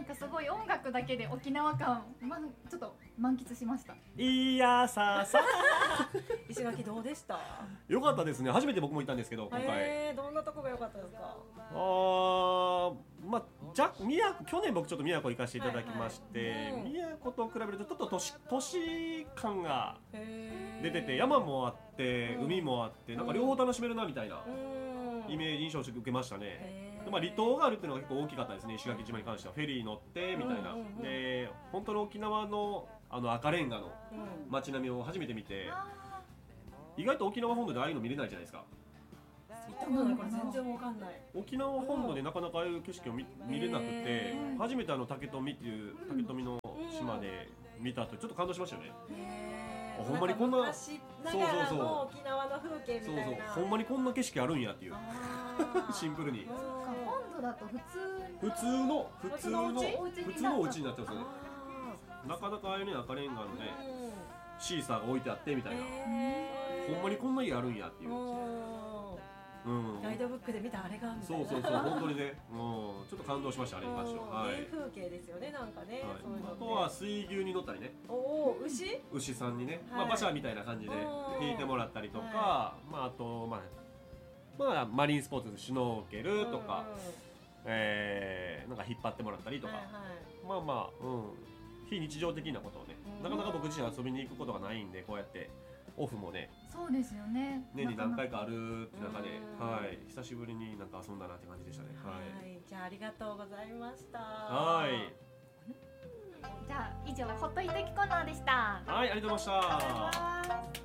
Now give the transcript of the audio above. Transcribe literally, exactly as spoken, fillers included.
なんかすごい音楽だけで沖縄感、ま、ちょっと満喫しました。 いやささ石垣どうでした？ よかったですね。初めて僕も行ったんですけど今回、 えー、どんなとこが良かったですか？ あーまあじゃ宮去年僕ちょっと宮古行かせていただきまして、 はいはいうん、 宮古と比べるとちょっと都市都市感がへー出てて、山もあってうん海もあってなんか両方楽しめるなみたいなうんイメージ印象を受けましたね。 へーでまあ、離島があるっていうのが結構大きかったですね。石垣島に関してはフェリー乗ってみたいな、 うんうんうんで本当の沖縄のあの赤レンガのうん街並みを初めて見て、 あ意外と沖縄本土でああいうの見れないじゃないですか。 行ったことないから全然わかんない。 沖縄本土でなかなかああいう景色を見見れなくて、 へー初めてあの竹富っていう竹富の島で見た後ちょっと感動しましたよね。 へーあほんまにこんな昔ながらの沖縄の風景みそうたいな。 そう、ほんまにこんな景色あるんやっていうあーシンプルにうんそっか、本土だと普通普通の普通の普通のお家普通のお家になってますよね。 あなかなかああいうね赤レンガのねーうんシーサーが置いてあってみたいな、 へーほんまにこんな家あるんやっていう、うん、 ガイドブックで見たあれがみたそいうな。 そうそう本当にね、うん、ちょっと感動しましたあれに関しては。はい、はい、 原風景ですよね、なんかね。そういうのってあとは水牛に乗ったりね、 おお、牛？ 牛さんにね、 はいまあ、馬車みたいな感じでうん引いてもらったりとか、 はまあ、あと、まあまあ、マリンスポーツシュノーケルとか、えー、なんか引っ張ってもらったりとか、 はいはいまあまあ、うん、非日常的なことをね、 うんなかなか僕自身遊びに行くことがないんで、こうやってオフもねそうですよね。 年に何回かあるって中で、 うんはい、久しぶりになんか遊んだなって感じでしたね。ははいい、じゃあありがとうございました。 はいじゃあ以上ホットいときコーナーでした。 はい、ありがとうございました。 ありがとうございます。